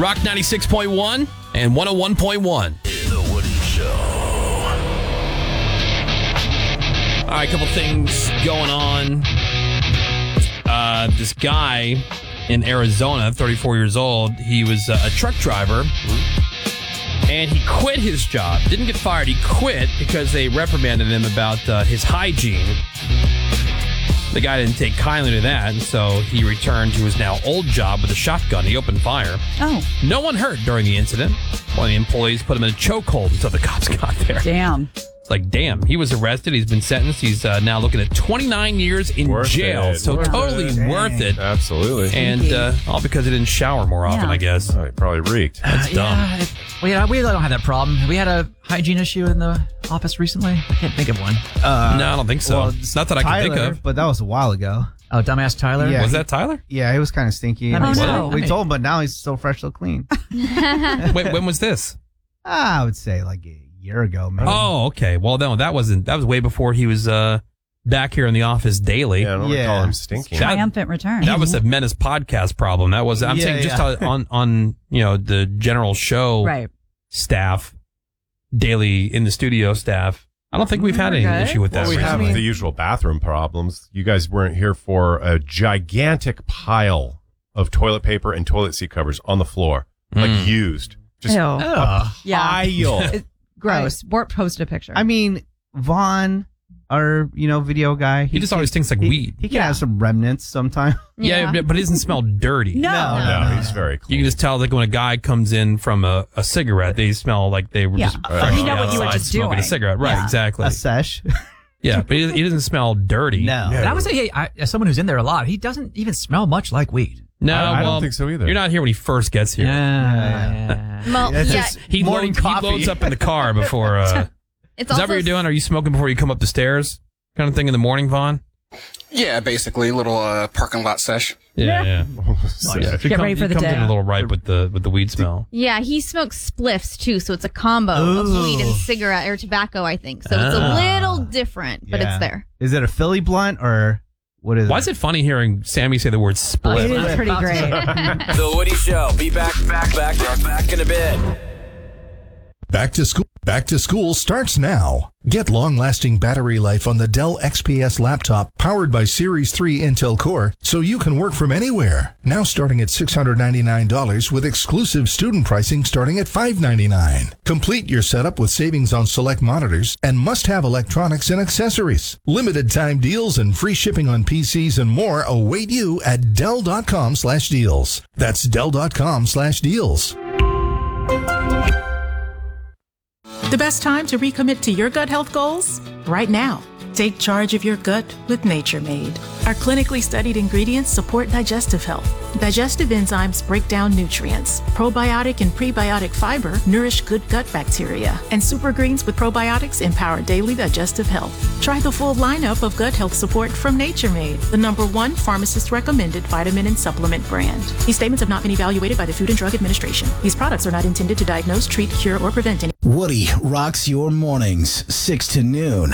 Rock 96.1 and 101.1. The Woody Show. All right, a couple things going on. This guy in Arizona, 34 years old, he was a truck driver, and he quit his job. Didn't get fired. He quit because they reprimanded him about his hygiene. The guy didn't take kindly to that, and so he returned to his now old job with a shotgun. He opened fire. Oh. No one hurt during the incident. One of the employees put him in a chokehold until the cops got there. Damn. It's like, damn. He was arrested. He's been sentenced. He's now looking at 29 years in jail. It. So totally worth it. Absolutely. And all because he didn't shower more often, I guess. Oh, it probably reeked. That's dumb. Yeah, we don't have that problem. We had a hygiene issue in the office recently. I can't think of one. No, I don't think so. well, Not that I can think Tyler, of. but that was a while ago. Oh, dumbass Tyler? Yeah. Was that Tyler? Yeah, he was kind of stinky. That and makes we- sense. We told him, but now he's so fresh, so clean. Wait, when was this? I would say like a year ago, maybe. Oh, okay. Well, no, that was way before he was back here in the office daily. Yeah, I don't recall him stinking. Triumphant return. That was a Menace podcast problem. That was, I'm Yeah, saying just yeah. on the general show Right. staff, daily in the studio staff. I don't think we've had any We're good. issue with that. Well, we have recently. the usual bathroom problems. You guys weren't here for a gigantic pile of toilet paper and toilet seat covers on the floor, like used. Just Ew. a Yeah. pile. Gross. Bort posted a picture. I mean, Vaughn, our video guy, He just always stinks like weed. He can have some remnants sometime. Yeah, but it doesn't smell dirty. No, he's very clean. You can just tell, like, when a guy comes in from a cigarette, they smell like they were just fresh You know what you were outside just smoking doing. a cigarette. Right, Yeah. exactly. A sesh. Yeah, but he doesn't smell dirty. No. And I would say, hey, as someone who's in there a lot, he doesn't even smell much like weed. No, I well, don't think so either. You're not here when he first gets here. Well, That's yeah, just He morning loads, he coffee. loads up in the car before. it's Is also that what you're doing? Are you smoking before you come up the stairs? Kind of thing in the morning, Vaughn? Yeah, basically, a little parking lot sesh. Yeah. Get ready for the He comes day. in a little ripe with the weed smell. Yeah, he smokes spliffs too, so it's a combo of weed and cigarette or tobacco, I think. So it's a little different, but Yeah. it's there. Is it a Philly blunt or what is Why it? is it funny hearing Sammy say the word split? It is pretty great. The Woody Show. Be back in a bit. Back to school starts now. Get long-lasting battery life on the Dell XPS laptop powered by Series 3 Intel Core so you can work from anywhere. Now starting at $699 with exclusive student pricing starting at $599. Complete your setup with savings on select monitors and must-have electronics and accessories. Limited time deals and free shipping on PCs and more await you at Dell.com/deals. That's Dell.com/deals. The best time to recommit to your gut health goals? Right now. Take charge of your gut with Nature Made. Our clinically studied ingredients support digestive health. Digestive enzymes break down nutrients. Probiotic and prebiotic fiber nourish good gut bacteria. And super greens with probiotics empower daily digestive health. Try the full lineup of gut health support from Nature Made, the #1 pharmacist-recommended vitamin and supplement brand. These statements have not been evaluated by the Food and Drug Administration. These products are not intended to diagnose, treat, cure, or prevent any. Woody rocks your mornings, 6 to noon.